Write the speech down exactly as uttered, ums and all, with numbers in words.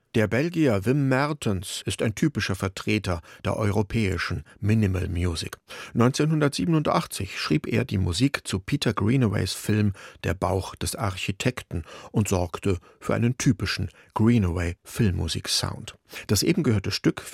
Der Belgier Wim Mertens ist ein typischer Vertreter der europäischen Minimal Music. neunzehnhundertsiebenundachtzig schrieb er die Musik zu Peter Greenaways Film Der Bauch des Architekten und sorgte für einen typischen Greenaway-Filmmusik-Sound. Das eben gehörte Stück